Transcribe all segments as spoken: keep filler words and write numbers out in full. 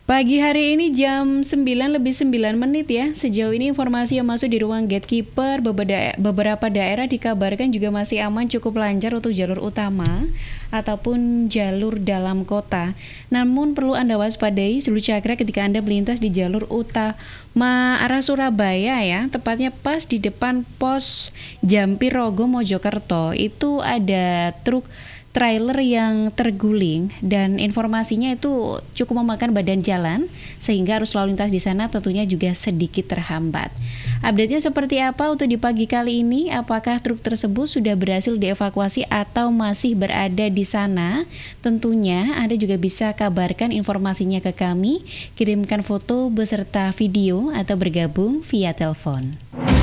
Pagi hari ini jam sembilan lebih sembilan menit ya. Sejauh ini informasi yang masuk di ruang gatekeeper, beberapa daerah dikabarkan juga masih aman, cukup lancar untuk jalur utama ataupun jalur dalam kota. Namun perlu Anda waspadai seluruh cakra ketika Anda melintas di jalur utama arah Surabaya ya, tepatnya pas di depan pos Jampi Rogo Mojokerto. Itu ada truk trailer yang terguling dan informasinya itu cukup memakan badan jalan sehingga arus lalu lintas di sana tentunya juga sedikit terhambat. Update-nya seperti apa untuk di pagi kali ini? Apakah truk tersebut sudah berhasil dievakuasi atau masih berada di sana? Tentunya Anda juga bisa kabarkan informasinya ke kami, kirimkan foto beserta video atau bergabung via telepon.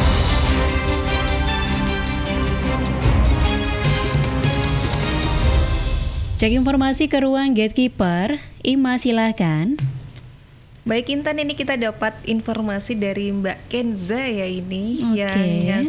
Cek informasi ke ruang gatekeeper. Ima, silakan. Baik Intan, ini kita dapat informasi dari Mbak Kenza ya ini okay. yang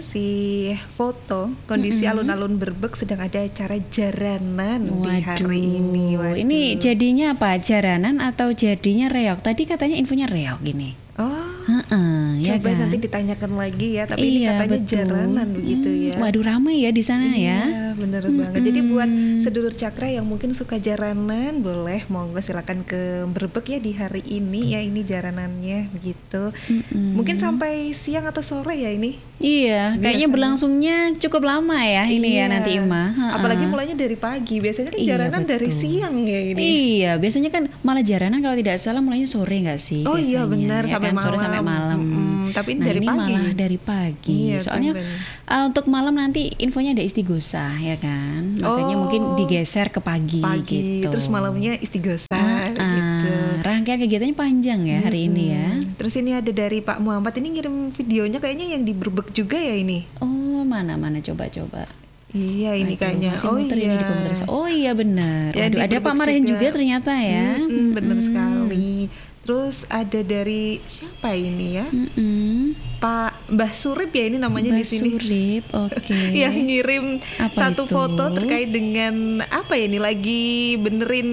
ngasih foto kondisi mm-hmm. alun-alun Berbek sedang ada acara jaranan. Waduh, di hari ini. Waduh. Ini jadinya apa? Jaranan atau jadinya reok? Tadi katanya infonya reok gini. Oh, uh-uh, ya coba kan? Nanti ditanyakan lagi ya. Tapi iya, ini katanya betul. Jaranan begitu ya. Hmm, waduh, ramai ya di sana iya, ya. Bener hmm. banget. Jadi buat sedulur cakra yang mungkin suka jaranan, boleh monggo silakan ke Berbek ya di hari ini ya. Ini jaranannya begitu. Hmm. Mungkin sampai siang atau sore ya ini. Iya, biasanya. Kayaknya berlangsungnya cukup lama ya ini iya. ya nanti Ima. Uh-uh. Apalagi mulainya dari pagi. Biasanya kan iya, jaranan betul. dari siang ya ini. Iya, biasanya kan malah jaranan kalau tidak salah mulainya sore nggak sih? Oh biasanya, iya benar, ya sampai kan? malam. Sore sampai malam. Hmm, tapi ini nah, dari ini pagi. malah dari pagi. Iya, soalnya uh, untuk malam nanti infonya ada istighosah ya kan. Makanya oh, mungkin digeser ke pagi, pagi gitu. Terus malamnya istighosah uh, uh, gitu. Rangkaian kegiatannya panjang ya hari hmm. ini ya. Terus ini ada dari Pak Muhammad, ini ngirim videonya kayaknya yang di Berbek juga ya ini. Oh, mana-mana coba-coba. Iya ini Aduh, kayaknya masih oh iya. Ini di oh iya benar. Ya, Waduh, ada Pak Marahin juga. juga ternyata ya. Hmm, hmm, benar hmm. sekali. Terus ada dari siapa ini ya? Mm-mm. Pak Mbah Surip ya ini namanya Mbah di sini. Surip, oke. Okay. Yang ngirim apa satu itu? Foto terkait dengan apa ya ini lagi benerin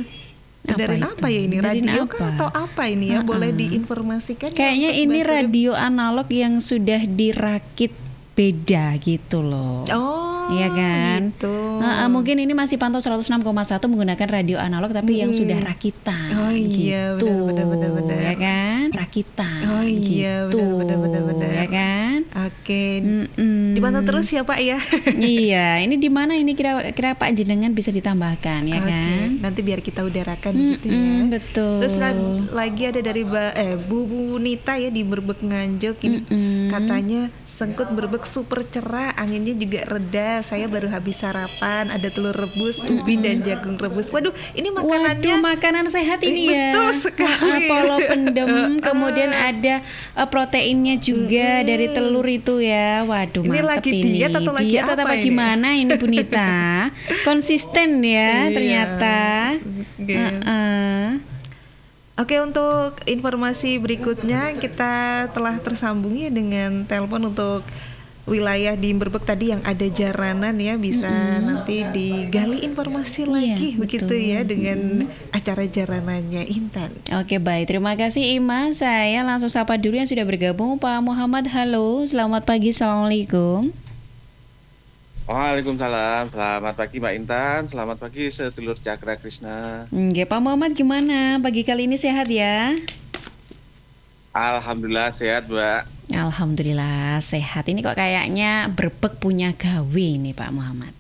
benerin apa, apa ya ini benerin radio apa? Kah atau apa ini ya? Uh-uh. Boleh diinformasikan? Kayaknya ya, ini radio analog yang sudah dirakit beda gitu loh. Oh, iya kan? Gitu. Uh, uh, mungkin ini masih pantau seratus enam koma satu menggunakan radio analog tapi hmm. yang sudah rakitan. Oh iya, gitu. benar-benar. Ya kan? Rakitan. Oh iya, gitu. benar-benar. Ya kan? Oke. Okay. Dipantau terus ya Pak ya. Iya, ini di mana ini kira-kira Pak jenengan bisa ditambahkan ya okay. kan? Nanti biar kita udarakan mm-mm, gitu ya. Betul. Terus lagi ada dari ba- eh Bu Nita ya di Berbek Nganjuk ini mm-mm. katanya Sengkut Berbek super cerah, anginnya juga reda. Saya baru habis sarapan, ada telur rebus, ubi dan jagung rebus. Waduh, ini makanannya. Waduh, makanan sehat ini ya. Betul sekali. Polo pendem, kemudian ada uh, proteinnya juga mm-hmm. dari telur itu ya. Waduh, ini mantep lagi ini. Diet atau lagi diet apa atau ini? gimana ini Bu Nita? Konsisten ya iya. ternyata. Okay. Uh-uh. Oke, untuk informasi berikutnya kita telah tersambung ya dengan telepon untuk wilayah di Berbek tadi yang ada jaranan ya, bisa mm-hmm. nanti digali informasi iya, lagi betul. Begitu ya dengan mm-hmm. acara jaranannya Intan. Oke baik, terima kasih Ima. Saya langsung sapa dulu yang sudah bergabung, Pak Muhammad. Halo, selamat pagi, assalamualaikum. Waalaikumsalam, selamat pagi Mbak Intan, selamat pagi sedulur Cakra Krishna. Oke, Pak Muhammad gimana? Pagi kali ini sehat ya? Alhamdulillah sehat Mbak. Alhamdulillah sehat. Ini kok kayaknya Berbek punya gawe nih Pak Muhammad.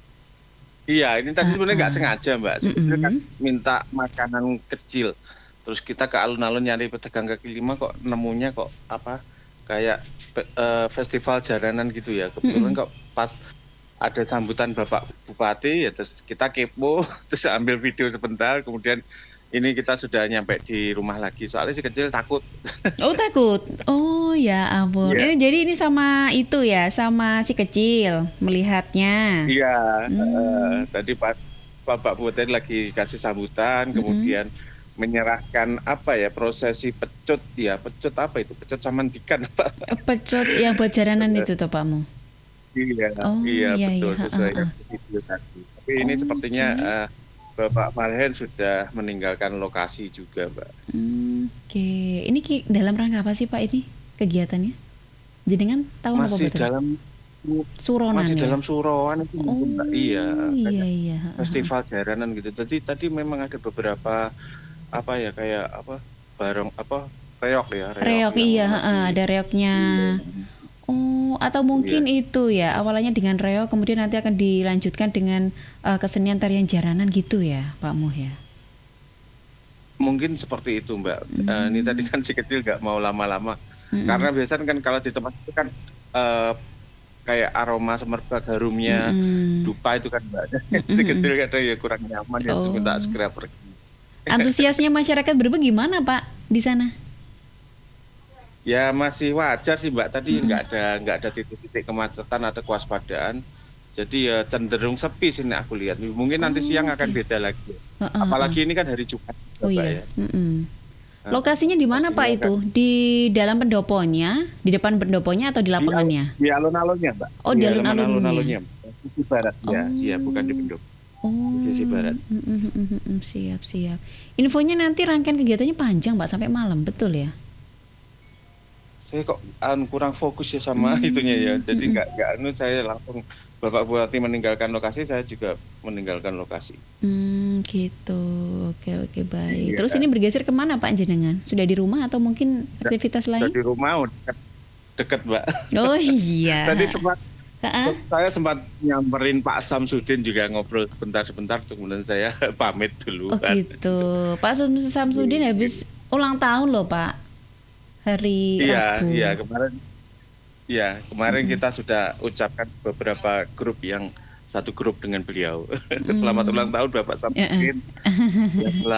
Iya, ini tadi uh-uh. sebenarnya nggak sengaja Mbak. Sebenarnya uh-uh. kan minta makanan kecil, terus kita ke alun-alun nyari pedagang kaki lima kok nemunya kok apa kayak uh, festival jaranan gitu ya. Kebetulan uh-uh. kok pas ada sambutan Bapak Bupati ya, terus kita kepo terus ambil video sebentar, kemudian ini kita sudah nyampe di rumah lagi, soalnya si kecil takut. Oh takut? Oh ya ampun. Yeah. Ini, jadi ini sama itu ya, sama si kecil melihatnya. Iya. Hmm. Uh, tadi Pak Bapak Bupati lagi kasih sambutan, mm-hmm. kemudian menyerahkan apa ya prosesi pecut ya, pecut apa itu? Pecut samantikan apa? Pecut yang buat jaranan itu toh Pakmu. Iya, oh, iya, iya betul iya. sesuai uh, uh. video tadi. Tapi ini oh, sepertinya okay. uh, Bapak Marhen sudah meninggalkan lokasi juga, Mbak. Hmm, Oke, ini ki- dalam rangka apa sih Pak ini kegiatannya? Jenengan tahu apa Masih betul? dalam Suronan masih ya? dalam Suroan itu Oh mungkin, Mbak. Iya, iya kayak iya. ha, ha. festival jaranan gitu. Tadi tadi memang ada beberapa apa ya kayak apa barong apa reok ya reok Reok yang iya, ha, ha, masih ada reoknya. Oh, atau mungkin iya. itu ya awalnya dengan reok, kemudian nanti akan dilanjutkan dengan eh, kesenian tarian jaranan gitu ya, Pak Muh ya. Mungkin seperti itu, Mbak. Eh, ini tadi kan si kecil nggak mau lama-lama Mm-mm. karena biasanya kan kalau di tempat itu kan eh, kayak aroma semerbak harumnya Mm-mm. dupa itu kan, Mbak. Si kecil kadang ya kurang nyaman ya Oh. minta segera pergi. Antusiasnya masyarakat Brebes gimana Pak di sana? Ya masih wajar sih, Mbak. Tadi nggak ada nggak ada titik-titik kemacetan atau kewaspadaan. Jadi ya cenderung sepi sih nih aku lihat. Mungkin nanti Oh, siang oke. akan beda lagi. Ha, ha, ha. Apalagi ini kan hari Jumat, Oh Mbak, iya. ya. Mm-mm. Nah, Lokasinya di mana Pak pastinya itu? Di dalam pendoponya, di depan pendoponya atau di Di, al- lapangannya? di alun-alunnya, Mbak. Oh, di halaman alun-alunnya. alun-alunnya, Mbak. Sisi barat ya, iya bukan di Pendopo. Oh, Di sisi barat. mm, mm, mm, mm, mm, siap siap. Infonya nanti rangkaian kegiatannya panjang Pak sampai malam, betul ya? Saya kok anu, kurang fokus ya sama itunya ya. Jadi nggak nggak anu saya langsung Bapak Bupati meninggalkan lokasi, saya juga meninggalkan lokasi. Hmm, gitu. Oke oke baik. Iya. Terus ini bergeser kemana Pak jenengan? Sudah di rumah atau mungkin aktivitas lain? Dari rumah udah deket, deket, Mbak. Oh iya. Tadi sempat Ha-ha. saya sempat nyamperin Pak Samsudin juga ngobrol sebentar-sebentar, kemudian saya pamit dulu. Oh gitu. Pak Sum- Samsudin habis ulang tahun loh Pak. Hari Iya, Rabu. iya kemarin, iya kemarin kita sudah ucapkan beberapa grup yang satu grup dengan beliau. Selamat ulang tahun Bapak Samsudin. Ya,